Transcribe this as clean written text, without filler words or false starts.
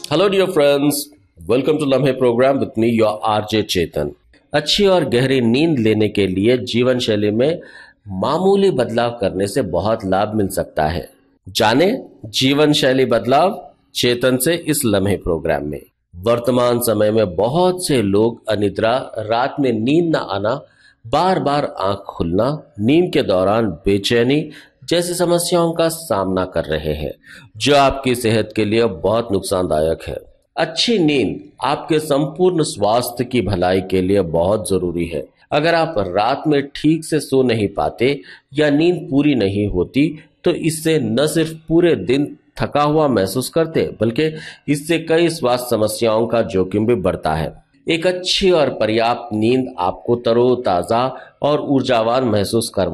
Hello dear friends, welcome to लम्हे programme with me your RJ चेतन। अच्छी और गहरी नींद लेने के लिए जीवन शैली में मामूली बदलाव करने से बहुत लाभ मिल सकता है। जाने जीवन शैली बदलाव चेतन से इस लम्हे प्रोग्राम में। वर्तमान समय में बहुत से लोग अनिद्रा, रात में नींद न आना, बार बार आंख खुलना, नींद के दौरान बेचैनी जैसी समस्याओं का सामना कर रहे हैं, जो आपकी सेहत के लिए बहुत नुकसानदायक है। अच्छी नींद आपके संपूर्ण स्वास्थ्य की भलाई के लिए बहुत जरूरी है। अगर आप रात में ठीक से सो नहीं पाते या नींद पूरी नहीं होती, तो इससे न सिर्फ पूरे दिन थका हुआ महसूस करते, बल्कि इससे कई स्वास्थ्य समस्याओं का जोखिम भी बढ़ता है। एक अच्छी और पर्याप्त नींद आपको तरोताजा और ऊर्जावान महसूस करवा